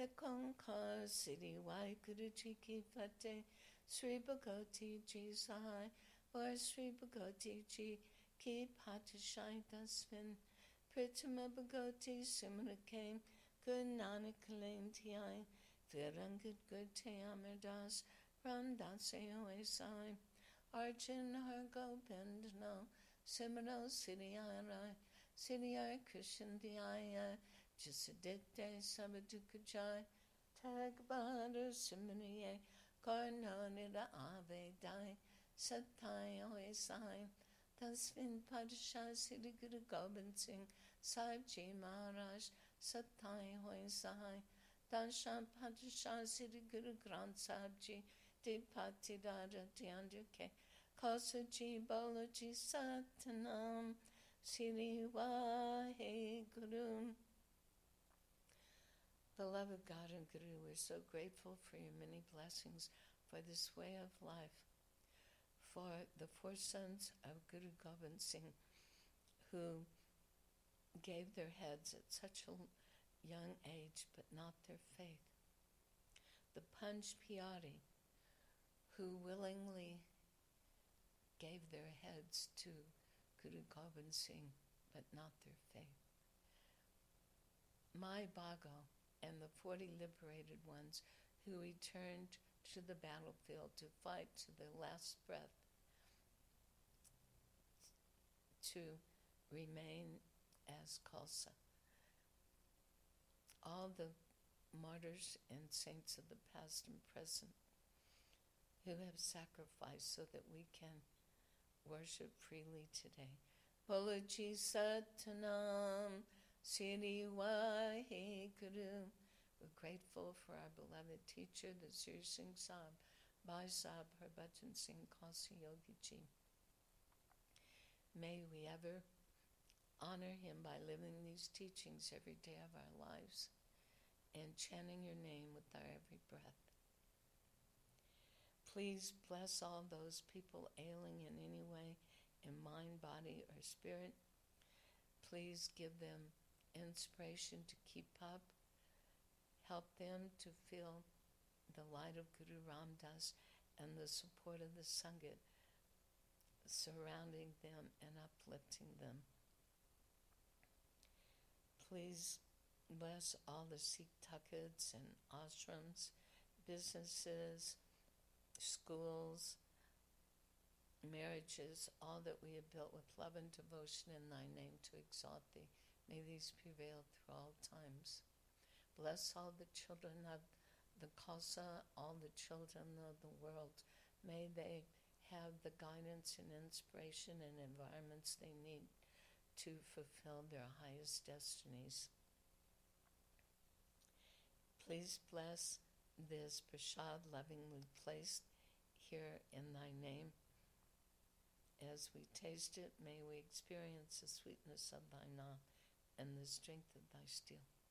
Pekonkar Siri Wai Guruji Ki Fateh, Sri Bhagavati Ji Sahai, or Sri Bhagavati Ji Ki Patishai Dasvin, Pritama Bhagavati Simrakame, Good Nanak Kalentiai, Virangit Good Te Amirdas, Ramdaseo Esai, Arjun Har Gopindano, Simano Siddhiyara, Siddhiyar Krishnandiyaya, Jisadite Sabadukajai, Tagbada Simaniye, Karnanida Ave Dai, Satai Oesai, Tasvin Padishah Siddhi Guru Gobind Singh, Sahib Ji Maharaj, Satai Oesai, Danshan Padishah Siddhi Guru Granth Sahib Ji, Dipati Dada Dhyandike, Kosa Ji Bola Ji Satanam, Siri Wahe Guru. Beloved God and Guru, we're so grateful for your many blessings, for this way of life, for the four sons of Guru Gobind Singh who gave their heads at such a young age, but not their faith. The Panj Pyari, who willingly gave their heads to Guru Gobind Singh, but not their faith. Mai Bhago and the 40 liberated ones who returned to the battlefield to fight to their last breath, to remain as Khalsa. All the martyrs and saints of the past and present who have sacrificed so that we can worship freely today. Bolaji Satanam, Siri Wahe Guru. We're grateful for our beloved teacher, the Sri Singh Sahib, Bhai Sahib Harbhajan Singh Khalsa Yogi Ji. May we ever honor him by living these teachings every day of our lives and chanting your name with our every breath. Please bless all those people ailing in any way, in mind, body, or spirit. Please give them inspiration to keep up. Help them to feel the light of Guru Ram Das and the support of the Sangha surrounding them and uplifting them. Please bless all the Sikh Takhats and ashrams, businesses, schools, marriages, all that we have built with love and devotion in thy name to exalt thee. May these prevail through all times. Bless all the children of the Khalsa, all the children of the world. May they have the guidance and inspiration and environments they need to fulfill their highest destinies. Please bless this prasad lovingly placed here in thy name. As we taste it, may we experience the sweetness of thy nam and the strength of thy steel.